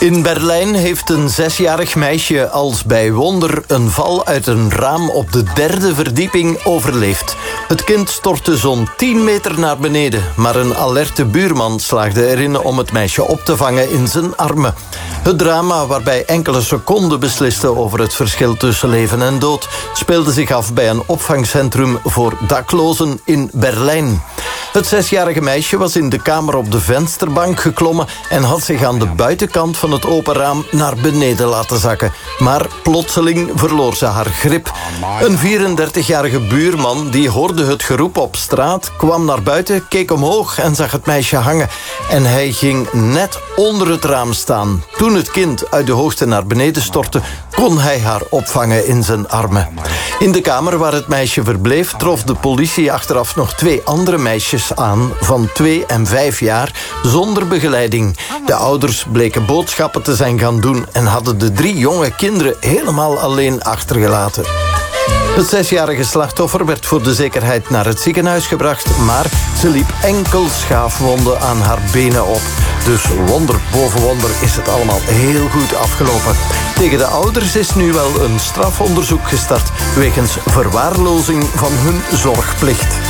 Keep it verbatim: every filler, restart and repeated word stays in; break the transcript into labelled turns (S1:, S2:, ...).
S1: In Berlijn heeft een zesjarig meisje als bij wonder een val uit een raam op de derde verdieping overleefd. Het kind stortte zo'n tien meter naar beneden, maar een alerte buurman slaagde erin om het meisje op te vangen in zijn armen. Het drama, waarbij enkele seconden besliste over het verschil tussen leven en dood, speelde zich af bij een opvangcentrum voor daklozen in Berlijn. Het zesjarige meisje was in de kamer op de vensterbank geklommen en had zich aan de buitenkant van het open raam naar beneden laten zakken. Maar plotseling verloor ze haar grip. Een vierendertigjarige buurman die hoorde het geroep op straat, kwam naar buiten, keek omhoog en zag het meisje hangen. En hij ging net onder het raam staan. Toen het kind uit de hoogte naar beneden stortte, kon hij haar opvangen in zijn armen. In de kamer waar het meisje verbleef, trof de politie achteraf nog twee andere meisjes aan van twee en vijf jaar zonder begeleiding. De ouders bleken boodschappen te zijn gaan doen en hadden de drie jonge kinderen helemaal alleen achtergelaten. Het zesjarige slachtoffer werd voor de zekerheid naar het ziekenhuis gebracht, maar ze liep enkel schaafwonden aan haar benen op. Dus wonder boven wonder is het allemaal heel goed afgelopen. Tegen de ouders is nu wel een strafonderzoek gestart wegens verwaarlozing van hun zorgplicht.